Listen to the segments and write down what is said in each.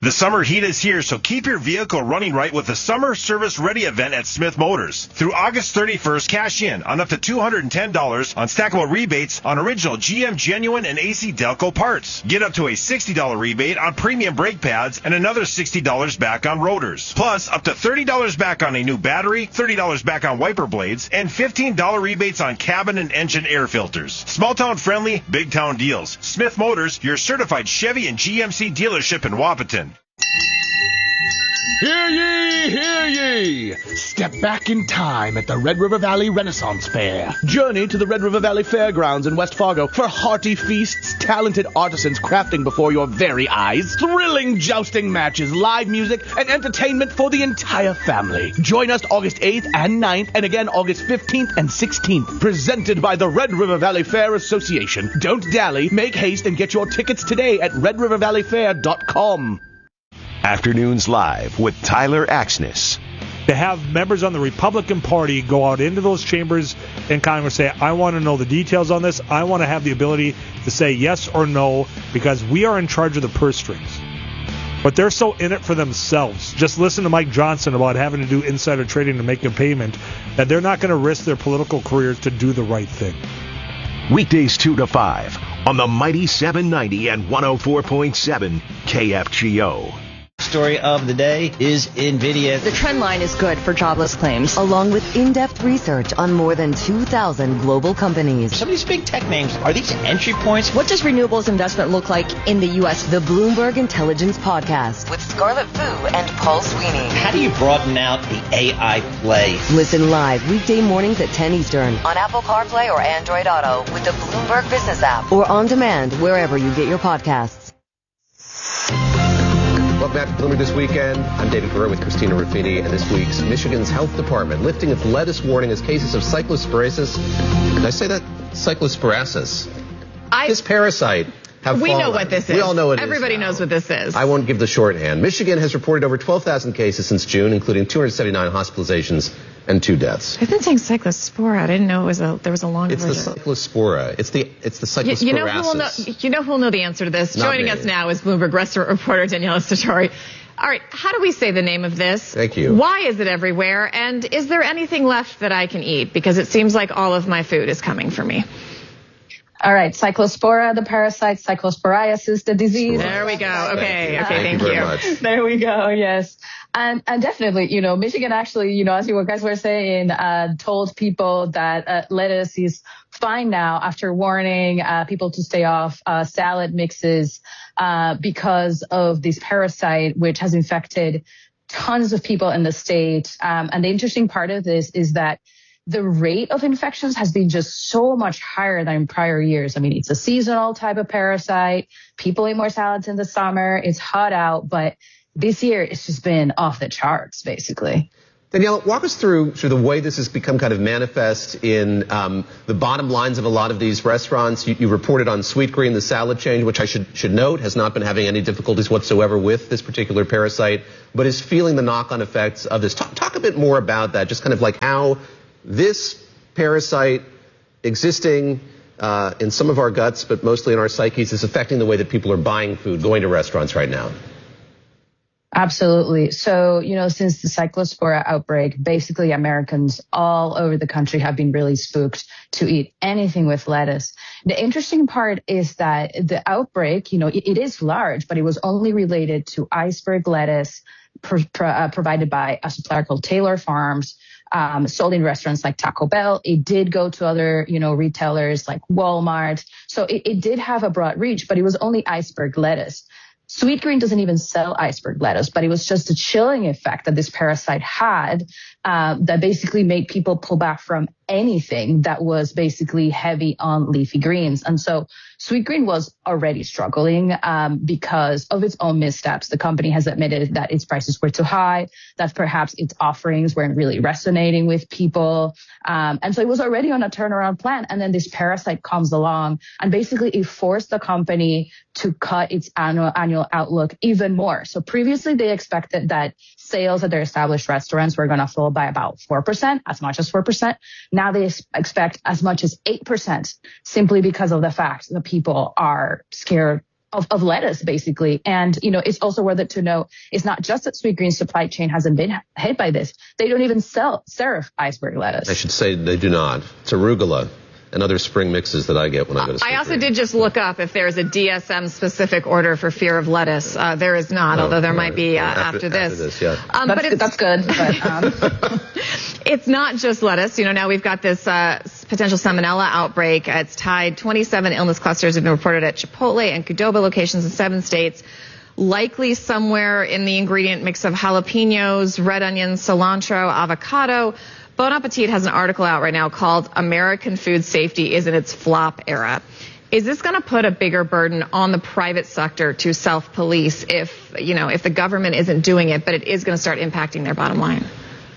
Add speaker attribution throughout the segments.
Speaker 1: The summer heat is here, so keep your vehicle running right with the Summer Service Ready event at Smith Motors. Through August 31st, cash in on up to $210 on stackable rebates on original GM Genuine and AC Delco parts. Get up to a $60 rebate on premium brake pads and another $60 back on rotors. Plus, up to $30 back on a new battery, $30 back on wiper blades, and $15 rebates on cabin and engine air filters. Small town friendly, big town deals. Smith Motors, your certified Chevy and GMC dealership in Wapaton.
Speaker 2: Hear ye, hear ye! Step back in time at the Red River Valley Renaissance Fair. Journey to the Red River Valley Fairgrounds in West Fargo for hearty feasts, talented artisans crafting before your very eyes, thrilling jousting matches, live music, and entertainment for the entire family. Join us August 8th and 9th, and again August 15th and 16th. Presented by the Red River Valley Fair Association. Don't dally, make haste, and get your tickets today at redrivervalleyfair.com.
Speaker 3: Afternoons Live with Tyler Axness.
Speaker 4: To have members on the Republican Party go out into those chambers in Congress say, I want to know the details on this. I want to have the ability to say yes or no because we are in charge of the purse strings. But they're so in it for themselves. Just listen to Mike Johnson about having to do insider trading to make a payment that they're not going to risk their political careers to do the right thing.
Speaker 3: Weekdays 2 to 5 on the mighty 790 and 104.7 KFGO.
Speaker 5: Story of the day is NVIDIA.
Speaker 6: The trend line is good for jobless claims, along with in-depth research on more than 2,000 global companies.
Speaker 5: Some of these big tech names, are these entry points?
Speaker 6: What does renewables investment look like in the U.S.? The Bloomberg Intelligence Podcast with Scarlett Fu and Paul Sweeney.
Speaker 5: How do you broaden out the AI play?
Speaker 6: Listen live weekday mornings at 10 Eastern on Apple CarPlay or Android Auto with the Bloomberg Business app or on demand wherever you get your podcasts.
Speaker 7: Welcome back to Bloomberg This Weekend. I'm David Guerrero with Christina Ruffini, and this week's Michigan's Health Department lifting its lettuce warning as cases of cyclosporiasis. Did I say that? Cyclosporiasis. This parasite have
Speaker 8: We
Speaker 7: fallen.
Speaker 8: know what this is.
Speaker 7: We all know what it is.
Speaker 8: Everybody knows what this is.
Speaker 7: I won't give the shorthand. Michigan has reported over 12,000 cases since June, including 279 hospitalizations and 2 deaths.
Speaker 8: I've been saying cyclospora. I didn't know there was a long version.
Speaker 7: It's the cyclospora. It's the cyclosporiasis.
Speaker 8: You know who will know the answer to this?
Speaker 7: Not
Speaker 8: Joining
Speaker 7: me.
Speaker 8: us now is Bloomberg restaurant reporter Daniela Satori. All right, how do we say the name of this?
Speaker 7: Thank you.
Speaker 8: Why is it everywhere? And is there anything left that I can eat? Because it seems like all of my food is coming for me.
Speaker 9: All right, cyclospora, the parasite, cyclosporiasis, the disease.
Speaker 8: There we go. Okay,
Speaker 7: Thank you very much.
Speaker 9: There we go, yes. And definitely, Michigan actually, as you guys were saying, told people that lettuce is fine now after warning people to stay off salad mixes because of this parasite, which has infected tons of people in the state. And the interesting part of this is that the rate of infections has been just so much higher than in prior years. I mean, it's a seasonal type of parasite. People eat more salads in the summer. It's hot out, but this year it's just been off the charts, basically.
Speaker 7: Danielle, walk us through the way this has become kind of manifest in the bottom lines of a lot of these restaurants. You reported on Sweetgreen, the salad chain, which I should note has not been having any difficulties whatsoever with this particular parasite, but is feeling the knock-on effects of this. Talk a bit more about that, just kind of like how this parasite existing in some of our guts, but mostly in our psyches, is affecting the way that people are buying food, going to restaurants right now.
Speaker 9: Absolutely. So, since the cyclospora outbreak, basically Americans all over the country have been really spooked to eat anything with lettuce. The interesting part is that the outbreak, it is large, but it was only related to iceberg lettuce provided by a supplier called Taylor Farms, sold in restaurants like Taco Bell. It did go to other, retailers like Walmart. So it did have a broad reach, but it was only iceberg lettuce. Sweetgreen doesn't even sell iceberg lettuce, but it was just a chilling effect that this parasite had that basically made people pull back from anything that was basically heavy on leafy greens. And so Sweetgreen was already struggling because of its own missteps. The company has admitted that its prices were too high, that perhaps its offerings weren't really resonating with people. And so it was already on a turnaround plan. And then this parasite comes along and basically it forced the company to cut its annual outlook even more. So previously they expected that sales at their established restaurants were going to fall by about 4%, as much as 4%. Now they expect as much as 8%, simply because of the fact that people are scared of lettuce, basically. And, it's also worth it to know it's not just that Sweetgreen's supply chain hasn't been hit by this. They don't even sell serif iceberg lettuce.
Speaker 7: I should say they do not. It's arugula and other spring mixes that I get when I go to Sweetgreen.
Speaker 8: I also did just look up if there's a DSM-specific order for fear of lettuce. There is not, although there might be after this.
Speaker 7: Yeah.
Speaker 9: That's good. But,
Speaker 8: it's not just lettuce. Now we've got this potential salmonella outbreak. It's tied 27 illness clusters have been reported at Chipotle and Qdoba locations in 7 states. Likely somewhere in the ingredient mix of jalapenos, red onions, cilantro, avocado. Bon Appetit has an article out right now called American Food Safety is in its flop era. Is this going to put a bigger burden on the private sector to self-police if the government isn't doing it, but it is going to start impacting their bottom line?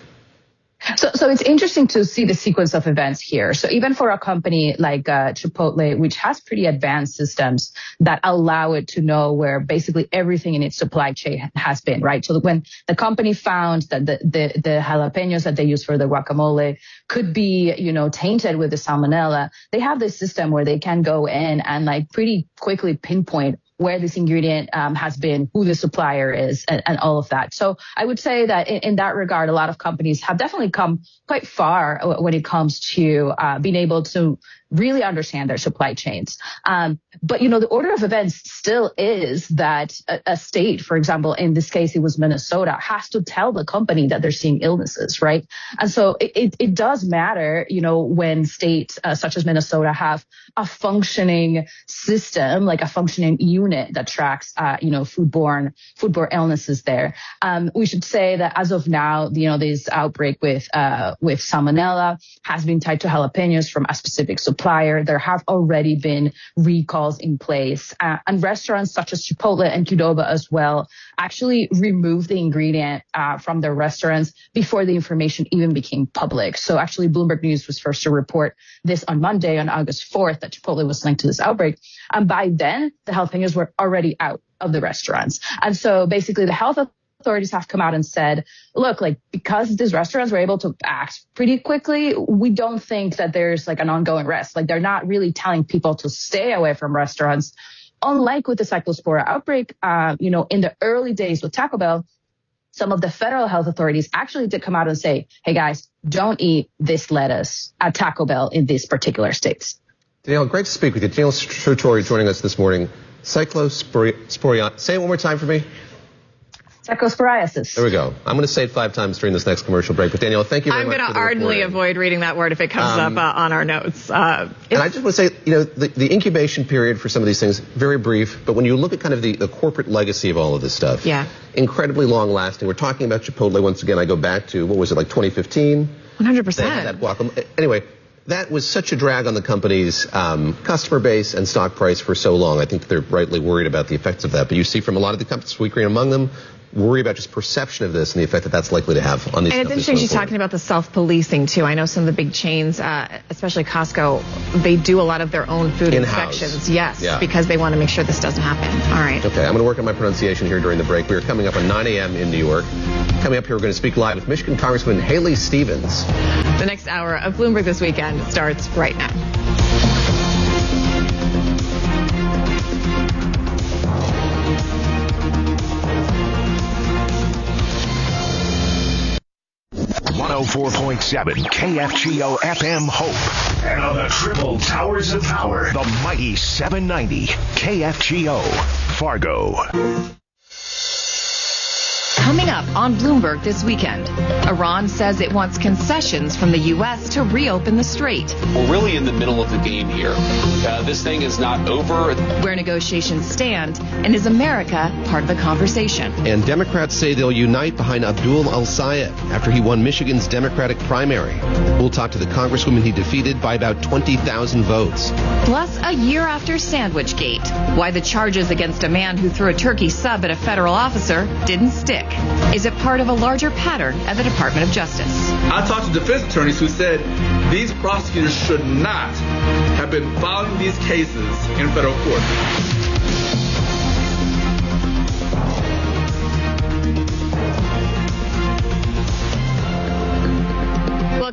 Speaker 9: So it's interesting to see the sequence of events here. So even for a company like Chipotle, which has pretty advanced systems that allow it to know where basically everything in its supply chain has been, right? So when the company found that the jalapenos that they use for the guacamole could be, tainted with the salmonella, they have this system where they can go in and pretty quickly pinpoint where this ingredient has been, who the supplier is, and all of that. So I would say that in that regard, a lot of companies have definitely come quite far when it comes to being able to really understand their supply chains. But, the order of events still is that a state, for example, in this case, it was Minnesota, has to tell the company that they're seeing illnesses, right? And so it does matter, when states such as Minnesota have a functioning system, like a functioning unit that tracks, foodborne illnesses there. We should say that as of now, this outbreak with salmonella has been tied to jalapenos from a specific supplier. There have already been recalls in place, and restaurants such as Chipotle and Qdoba as well actually removed the ingredient from their restaurants before the information even became public. So actually, Bloomberg News was first to report this on Monday, on August 4th, that Chipotle was linked to this outbreak. And by then, the jalapenos were already out of the restaurants. And so basically, the health authorities have come out and said, look, because these restaurants were able to act pretty quickly, we don't think that there's an ongoing risk. They're not really telling people to stay away from restaurants. Unlike with the Cyclospora outbreak, in the early days with Taco Bell, some of the federal health authorities actually did come out and say, hey guys, don't eat this lettuce at Taco Bell in these particular states.
Speaker 7: Danielle, great to speak with you. Danielle Shruturi joining us this morning. Cyclosporiasis. Say it one more time for me.
Speaker 9: Cyclosporiasis.
Speaker 7: There we go. I'm going to say it 5 times during this next commercial break. But Danielle, thank you very much for the reporting.
Speaker 8: I'm going to ardently avoid reading that word if it comes up on our notes.
Speaker 7: And I just want to say, the incubation period for some of these things, very brief. But when you look at kind of the corporate legacy of all of this stuff, incredibly long lasting. We're talking about Chipotle once again. I go back to, 2015?
Speaker 8: 100%.
Speaker 7: Anyway, that was such a drag on the company's customer base and stock price for so long. I think that they're rightly worried about the effects of that. But you see from a lot of the companies, Sweetgreen among them, worry about just perception of this and the effect that that's likely to have on these companies.
Speaker 8: And it's interesting she's talking about the self-policing, too. I know some of the big chains, especially Costco, they do a lot of their own food inspections. Yes, because they want to make sure this doesn't happen. All right.
Speaker 7: Okay, I'm going to work on my pronunciation here during the break. We are coming up at 9 a.m. in New York. Coming up here, we're going to speak live with Michigan Congressman Haley Stevens.
Speaker 8: The next hour of Bloomberg This Weekend starts right now.
Speaker 3: .7 KFGO FM Hope.
Speaker 1: And on the triple towers of power,
Speaker 3: the mighty 790 KFGO Fargo.
Speaker 6: Coming up on Bloomberg This Weekend, Iran says it wants concessions from the U.S. to reopen the strait.
Speaker 10: We're really in the middle of the game here. This thing is not over.
Speaker 6: Where negotiations stand, and is America part of the conversation?
Speaker 7: And Democrats say they'll unite behind Abdul al-Sayed after he won Michigan's Democratic primary. We'll talk to the congresswoman he defeated by about 20,000 votes.
Speaker 6: Plus, a year after Sandwichgate, why the charges against a man who threw a turkey sub at a federal officer didn't stick. Is it part of a larger pattern at the Department of Justice?
Speaker 11: I talked to defense attorneys who said these prosecutors should not have been filing these cases in federal court.
Speaker 8: Welcome back to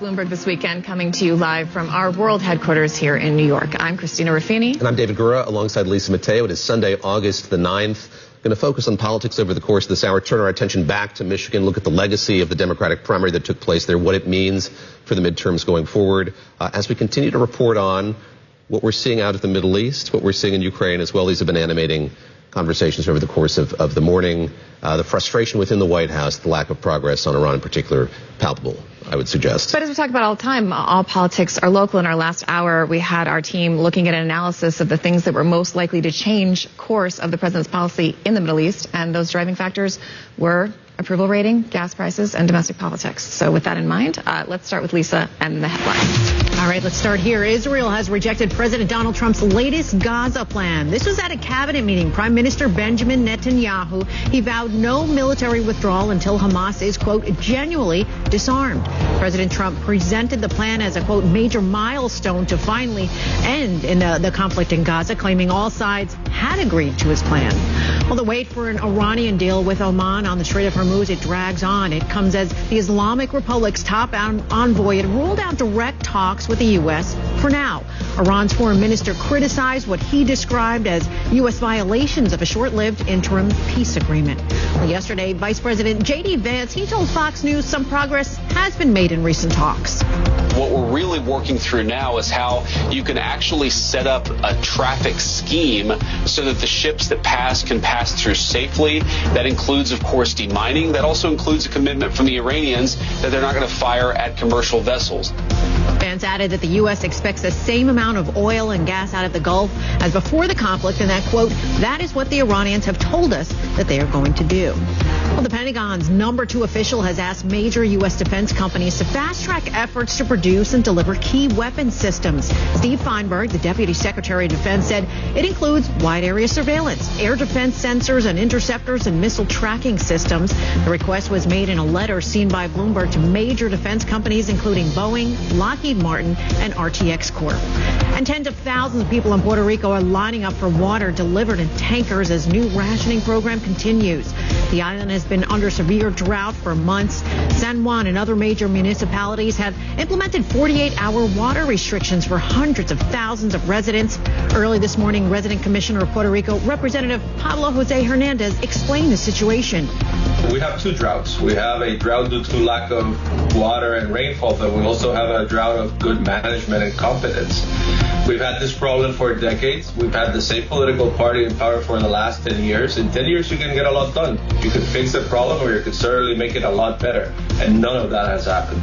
Speaker 8: Bloomberg This Weekend, coming to you live from our world headquarters here in New York. I'm Christina Ruffini.
Speaker 7: And I'm David Gura, alongside Lisa Mateo. It is Sunday, August the 9th. Going to focus on politics over the course of this hour, turn our attention back to Michigan, look at the legacy of the Democratic primary that took place there, what it means for the midterms going forward. As we continue to report on what we're seeing out of the Middle East, what we're seeing in Ukraine as well. These have been animating conversations over the course of the morning. The frustration within the White House, the lack of progress on Iran in particular, palpable, I would suggest.
Speaker 8: But as we talk about all the time, all politics are local. In our last hour, we had our team looking at an analysis of the things that were most likely to change course of the president's policy in the Middle East. And those driving factors were approval rating, gas prices, and domestic politics. So with that in mind, let's start with Lisa and the headlines.
Speaker 12: All right, let's start here. Israel has rejected President Donald Trump's latest Gaza plan. This was at a cabinet meeting. Prime Minister Benjamin Netanyahu, he vowed no military withdrawal until Hamas is, quote, genuinely disarmed. President Trump presented the plan as a, quote, major milestone to finally end in the conflict in Gaza, claiming all sides had agreed to his plan. Well, the wait for an Iranian deal with Oman on the Strait of Hormuz, it drags on. It comes as the Islamic Republic's top envoy had ruled out direct talks with the U.S. for now. Iran's foreign minister criticized what he described as U.S. violations of a short-lived interim peace agreement. Well, yesterday, Vice President J.D. Vance, he told Fox News some progress has been made in recent talks.
Speaker 10: What we're really working through now is how you can actually set up a traffic scheme so that the ships that pass can pass through safely. That includes, of course, demining. That also includes a commitment from the Iranians that they're not going to fire at commercial vessels.
Speaker 12: Vance added that the U.S. expects the same amount of oil and gas out of the Gulf as before the conflict, and that, quote, that is what the Iranians have told us that they are going to do. Well, the Pentagon's number 2 official has asked major U.S. defense companies to fast-track efforts to produce and deliver key weapons systems. Steve Feinberg, the Deputy Secretary of Defense, said it includes wide-area surveillance, air defense sensors and interceptors, and missile tracking systems. The request was made in a letter seen by Bloomberg to major defense companies, including Boeing, Lockheed Martin, and RTX Corp. And tens of thousands of people in Puerto Rico are lining up for water delivered in tankers as new rationing program continues. The island has been under severe drought for months. San Juan and other major municipalities have implemented 48-hour water restrictions for hundreds of thousands of residents. Early this morning, Resident Commissioner of Puerto Rico, Representative Pablo Jose Hernandez, explained the situation.
Speaker 13: We have 2 droughts. We have a drought due to lack of water and rainfall, but we also have a drought of good management and competence. We've had this problem for decades. We've had the same political party in power for the last 10 years. In 10 years, you can get a lot done. You can fix the problem, or you can certainly make it a lot better. And none of that has happened.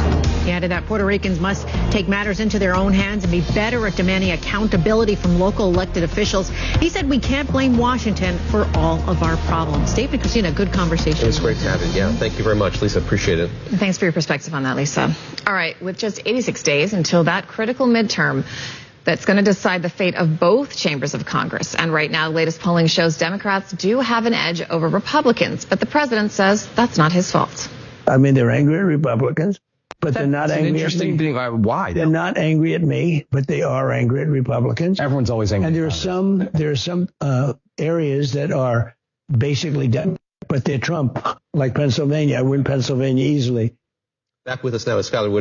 Speaker 12: He added that Puerto Ricans must take matters into their own hands and be better at demanding accountability from local elected officials. He said we can't blame Washington for all of our problems. Dave and Christina, good conversation.
Speaker 7: It was great to have you. Yeah, thank you very much, Lisa. Appreciate it.
Speaker 8: Thanks for your perspective on that, Lisa. All right, with just 86 days until that critical midterm that's going to decide the fate of both chambers of Congress. And right now, the latest polling shows Democrats do have an edge over Republicans, but the president says that's not his fault.
Speaker 14: I mean, they're angry at Republicans, but they're not angry at me.
Speaker 15: Why?
Speaker 14: They're not angry at me, but they are angry at Republicans.
Speaker 15: Everyone's always angry.
Speaker 14: And there are some areas that are basically done, but they're Trump, like Pennsylvania. I win Pennsylvania easily.
Speaker 7: Back with us now is Skylar Wood.